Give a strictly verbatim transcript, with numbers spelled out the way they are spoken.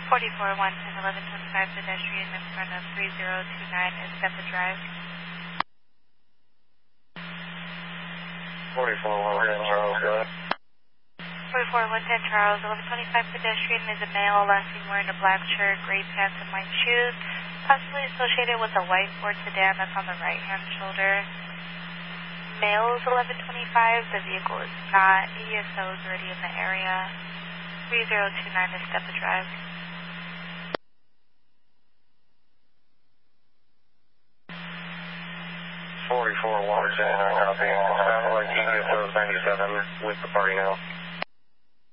forty-four one ten eleven twenty-five pedestrian in front of three zero two nine is Stepa Drive. forty-four one ten Charles, go ahead. forty-four one ten Charles, eleven twenty-five pedestrian is a male, last seen wearing a black shirt, gray pants, and white shoes, possibly associated with a white Ford sedan that's on the right-hand shoulder. Male is eleven twenty-five, the vehicle is not. E S O is already in the area. three zero two nine is Stepa Drive. forty-four one ten, I copy. Sounds like E S O is ninety-seven with the party now.